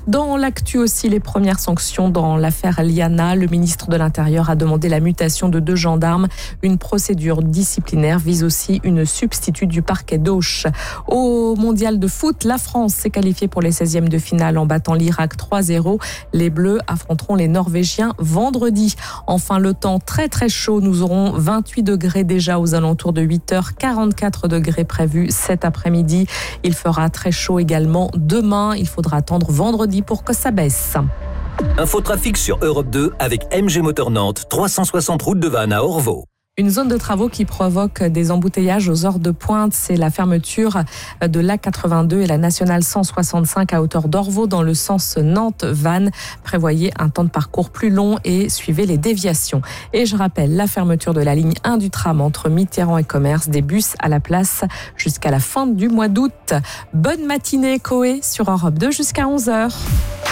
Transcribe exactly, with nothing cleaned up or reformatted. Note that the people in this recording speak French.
Dans l'actu aussi, les premières sanctions dans l'affaire Liana. Le ministre de l'Intérieur a demandé la mutation de deux gendarmes. Une procédure disciplinaire vise aussi une substitut du parquet d'Auch. Au mondial de foot, la France s'est qualifiée pour les seizièmes de finale en battant l'Irak trois zéro. Les Bleus affronteront les Norvégiens vendredi. Enfin, le temps très très chaud. Nous aurons vingt-huit degrés déjà aux alentours de huit heures, quarante-quatre degrés prévus cet après-midi. Il fera très chaud également demain. Il faudra attendre vendredi pour que ça baisse. Infotrafic sur Europe deux avec M G Moteur Nantes, trois cent soixante route de Vannes à Orvaux. Une zone de travaux qui provoque des embouteillages aux heures de pointe, c'est la fermeture de l'A quatre-vingt-deux et la nationale cent soixante-cinq à hauteur d'Orvaux dans le sens Nantes-Vannes. Prévoyez un temps de parcours plus long et suivez les déviations. Et je rappelle la fermeture de la ligne un du tram entre Mitterrand et Commerce, des bus à la place jusqu'à la fin du mois d'août. Bonne matinée, Coé, sur Europe deux jusqu'à onze heures.